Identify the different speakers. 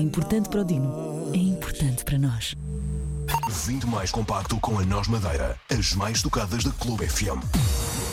Speaker 1: Importante para o Dino. É importante para nós.
Speaker 2: 20 mais compacto com a Nós Madeira. As mais tocadas da Clube FM.